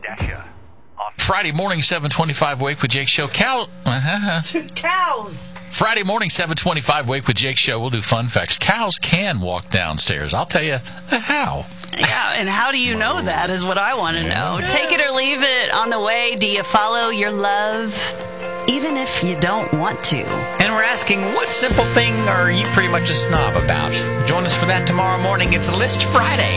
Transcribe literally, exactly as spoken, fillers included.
Friday morning, seven twenty-five, Wake with Jake show. Cow. Uh-huh. Cows. Friday morning, seven twenty-five, Wake with Jake show. We'll do fun facts. Cows can walk downstairs. I'll tell you how. Yeah, and how do you know that is what I want to know. Take it or leave it on the way. Do you follow your love, even if you don't want to? And we're asking, what simple thing are you pretty much a snob about? Join us for that tomorrow morning. It's List Friday.